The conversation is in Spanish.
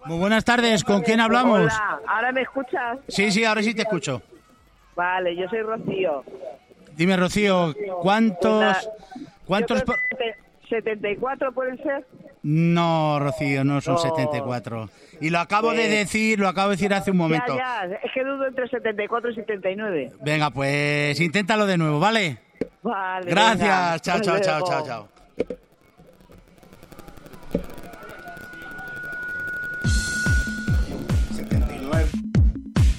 Muy buenas tardes, ¿con quién hablamos? Hola, ¿ahora me escuchas? Sí, ahora sí te escucho. Vale, yo soy Rocío. Dime, Rocío, ¿cuántos... Yo creo que 74 pueden ser. No, Rocío, no son 74. Y lo acabo de decir hace un momento. Ya, es que dudo entre 74 y 79. Venga, pues inténtalo de nuevo, ¿vale? Vale. Gracias, venga, chao.